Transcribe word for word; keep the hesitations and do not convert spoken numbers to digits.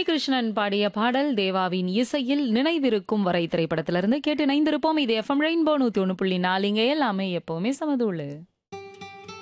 உன்னிகிருஷ்ணன் பாடிய பாடல் தேவாவின் இசையில் நினைவிருக்கும் வரை திரைப்படத்திலிருந்து கேட்டு இணைந்திருப்போம். இது எஃப்எம் ரெயின்போ நூத்தி ஒன்று புள்ளி நாலு இங்க எல்லாமே எப்பவுமே சமதூளு.